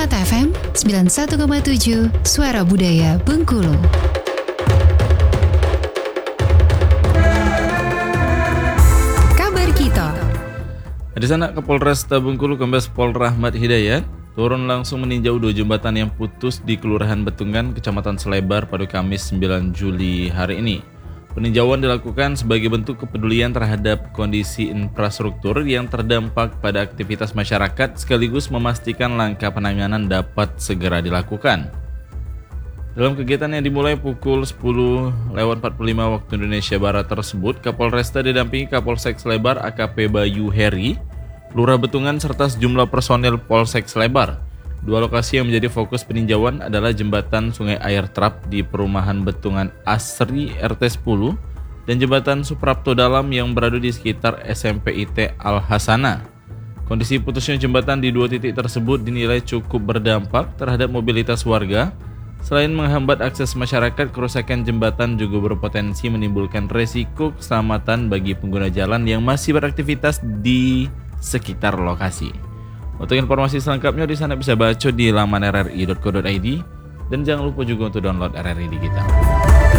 Permata FM 91,7 Suara Budaya Bengkulu. Kabar kita. Di sana Kapolresta Bengkulu Kombes Pol Rahmat Hidayat turun langsung meninjau 2 jembatan yang putus di Kelurahan Betungan, Kecamatan Selebar pada Kamis 9 Juli hari ini. Peninjauan dilakukan sebagai bentuk kepedulian terhadap kondisi infrastruktur yang terdampak pada aktivitas masyarakat sekaligus memastikan langkah penanganan dapat segera dilakukan. Dalam kegiatan yang dimulai pukul 10.45 waktu Indonesia Barat tersebut, Kapolresta didampingi Kapolsek Selebar AKP Bayu Heri, Lurah Betungan serta sejumlah personil Polsek Selebar. 2 lokasi yang menjadi fokus peninjauan adalah jembatan Sungai Air Trap di Perumahan Betungan Asri RT 10 dan jembatan Suprapto Dalam yang berada di sekitar SMP IT Al Hasana. Kondisi putusnya jembatan di 2 titik tersebut dinilai cukup berdampak terhadap mobilitas warga. Selain menghambat akses masyarakat, kerusakan jembatan juga berpotensi menimbulkan resiko keselamatan bagi pengguna jalan yang masih beraktivitas di sekitar lokasi. Untuk informasi selengkapnya di sana bisa baca di laman rri.co.id dan jangan lupa juga untuk download RRI di kita.